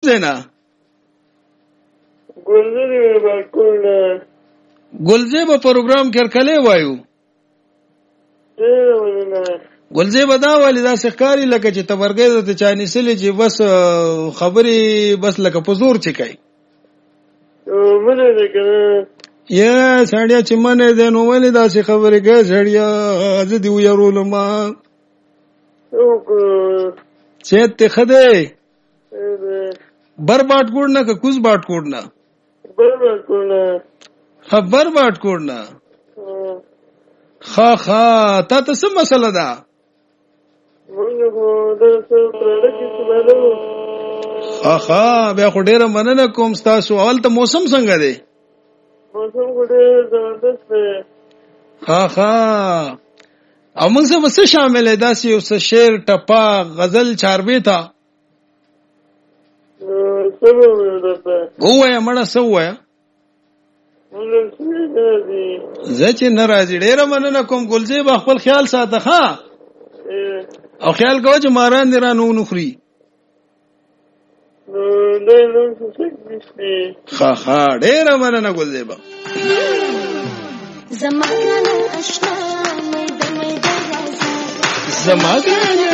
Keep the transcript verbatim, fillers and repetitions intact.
زینا ګلزه بالکل ګلزه په پروګرام کې کله وایو ګلزه به دا ولې دا ښکاری لکه چې تبرګې ته چانی سلی چې بس خبري بس لکه په زور چي کوي مله ده کنه یا سړیا چې منه ده نو ولې دا څه خبرې کوي سړیا زه دی ويرول ما او چې ته خده برباد کوړنه که کوز باد کوړنه برباد کوړنه خبر باد کوړنه خا خا تا ته څه مسله ده موږ دا څه ورته کیسه خا خا بیا خو ډیره مننه کوم تاسو اول ته موسم څنګه دی موسم ډیر زبردست دی خا خا او موږ څه څه شامل دي داسې یو څه شعر ټپا غزل چاربې تا سبا ورته وای مړه سو وای زه چې ناراضي ډیره مننه کوم ګلزه به خپل خیال ساته ها او خیال کوه چې ماران دي رانو نخري نو نه نو څه خا خا ډیره مننه ګلزه به زما ګرانه آشنا مې د مې د راځه زما ګرانه